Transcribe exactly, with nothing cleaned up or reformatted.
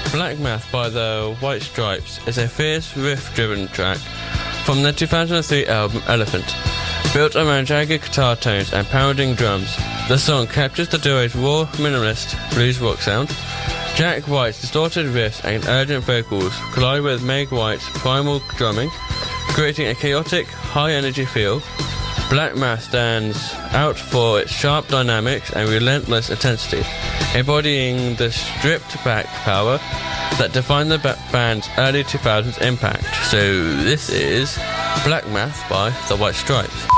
Black Math by the White Stripes is a fierce riff-driven track from their two thousand three album Elephant. Built around jagged guitar tones and pounding drums, the song captures the duo's raw, minimalist blues rock sound. Jack White's distorted riffs and urgent vocals collide with Meg White's primal drumming, creating a chaotic, high-energy feel. Black Math stands out for its sharp dynamics and relentless intensity, embodying the stripped-back power that defined the ba- band's early two thousands impact. So this is Black Math by the White Stripes.